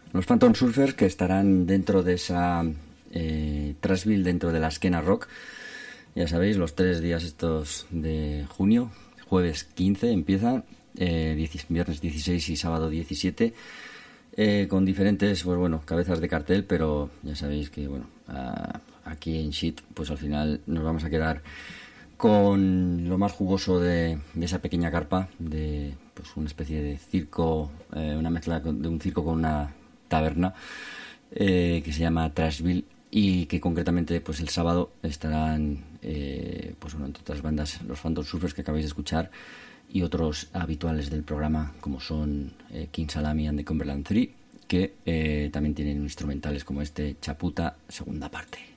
Los Phantom Surfers, que estarán dentro de esa Trashville, dentro de la Skena Rock. Ya sabéis, los 3 días estos de junio, jueves 15 empiezan, viernes 16 y sábado 17, con diferentes, pues bueno, cabezas de cartel, pero ya sabéis que, bueno, aquí en Shit, pues al final nos vamos a quedar con lo más jugoso de esa pequeña carpa, de pues una especie de circo, una mezcla de un circo con una taberna, que se llama Trashville, y que concretamente pues el sábado estarán pues bueno, entre otras bandas, los Phantom Surfers que acabáis de escuchar, y otros habituales del programa como son King Salami and the Cumberland 3, que también tienen instrumentales como este Chaputa segunda parte.